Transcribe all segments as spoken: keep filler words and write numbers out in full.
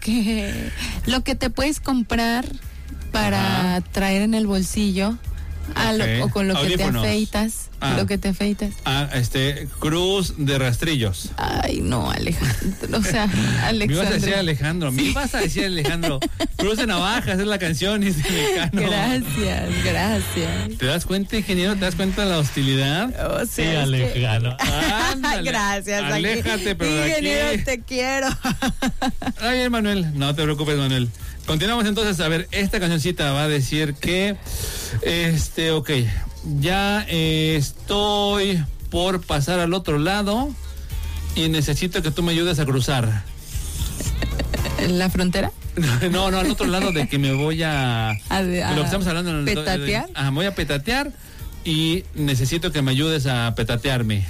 que lo que te puedes comprar para Ajá. traer en el bolsillo a okay. lo, o con lo Audífonos. que te afeitas, ah. lo que te afeitas. Ah, este, cruz de rastrillos. Ay, no, Alejandro, o sea, Alexandro. Me ibas a decir Alejandro, sí. me ibas a decir Alejandro. Cruz de navajas es la canción y es mexicano. Gracias, gracias. ¿Te das cuenta, ingeniero? ¿Te das cuenta de la hostilidad? O sea, sí, Alejandro. Que... Gracias. Aléjate, aquí. pero de ingeniero, aquí. te quiero. Ay, bien, Manuel, no te preocupes, Manuel. Continuamos entonces, a ver, esta cancioncita va a decir que, este, ok, ya eh, estoy por pasar al otro lado y necesito que tú me ayudes a cruzar. ¿La frontera? No, no, al otro lado de que me voy a... a, de, a lo que estamos hablando. En ¿Petatear? Ah, voy a petatear y necesito que me ayudes a petatearme.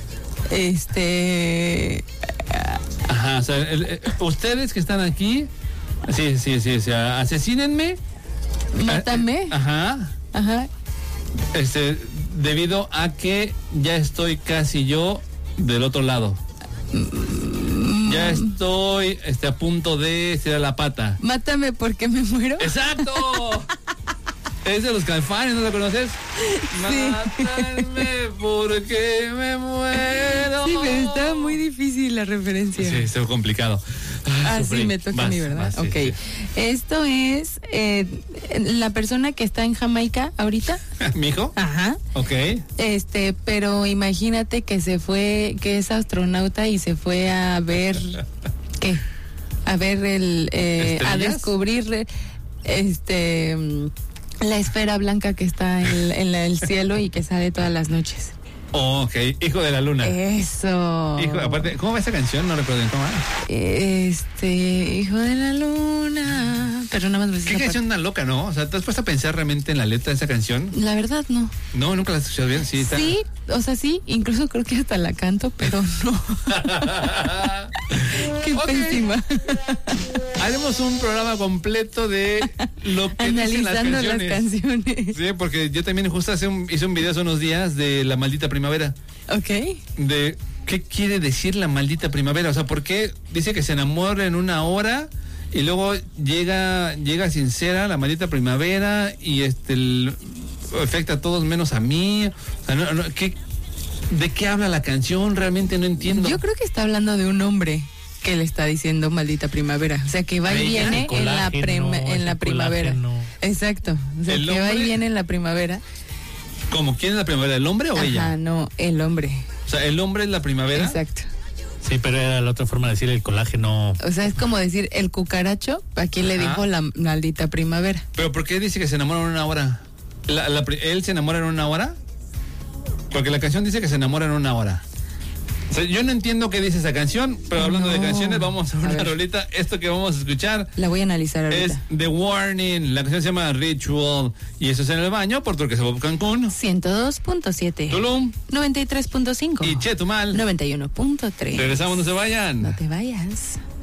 Este... Ajá, o sea, el, el, ustedes que están aquí... Sí, sí, sí, o sea, asesínenme. Mátame. Ajá. Ajá. Este, debido a que ya estoy casi yo del otro lado. Mm. Ya estoy este, a punto de estirar la pata. Mátame porque me muero. ¡Exacto! Es de los Caifanes, ¿no lo conoces? Sí. Mátame porque me muero. Sí, pero estaba muy difícil la referencia. Sí, estuvo complicado. Ah, Sufrí. sí, me toca vas, a mí, ¿verdad? vas, sí, ok. Sí. Esto es eh, la persona que está en Jamaica ahorita. ¿Mi hijo? Ajá. Ok. Este, pero imagínate que se fue, que es astronauta y se fue a ver, ¿qué? A ver el, eh, a descubrir, este, la esfera blanca que está en, en la, el cielo y que sale todas las noches. Oh, ok, Hijo de la Luna. Eso. Hijo, aparte, ¿cómo va esa canción? No recuerdo cómo va. Este, Hijo de la Luna. Pero nada más me Qué canción tan loca, ¿no? O sea, ¿te has puesto a pensar realmente en la letra de esa canción? La verdad, no. No, nunca la has escuchado bien. Sí, está... sí, o sea, sí, incluso creo que hasta la canto, pero no. Qué okay. pésima. Haremos un programa completo de lo que analizando dicen las canciones. las canciones. Sí, porque yo también justo hace un, hice un video hace unos días de La Maldita Primavera. Ok. De qué quiere decir la maldita primavera. O sea, ¿por qué dice que se enamora en una hora y luego llega llega sincera la maldita primavera y este el, afecta a todos menos a mí? O sea, no, no, ¿qué, ¿de qué habla la canción? Realmente no entiendo. Yo creo que está hablando de un hombre que le está diciendo maldita primavera. O sea, que va y viene en la, prima, en la primavera. Colágeno. Exacto. O sea, que va y viene en la primavera. ¿Cómo? ¿Quién es la primavera? ¿El hombre o Ajá, ella? no, el hombre. O sea, ¿el hombre es la primavera? Exacto. Sí, pero era la otra forma de decir el colágeno. O sea, es como decir el cucaracho, ¿a quién le dijo la maldita primavera? ¿Pero por qué dice que se enamora en una hora? La, la, ¿Él se enamora en una hora? Porque la canción dice que se enamora en una hora. O sea, yo no entiendo qué dice esa canción, pero hablando no. de canciones, vamos a una a rolita. Esto que vamos a escuchar la voy a analizar ahorita. Es The Warning. La canción se llama Ritual. Y eso es en el baño por Turquesa Pop Cancún. ciento dos punto siete. Tulum. noventa y tres punto cinco. Y Chetumal. noventa y uno punto tres. Regresamos, no se vayan. No te vayas.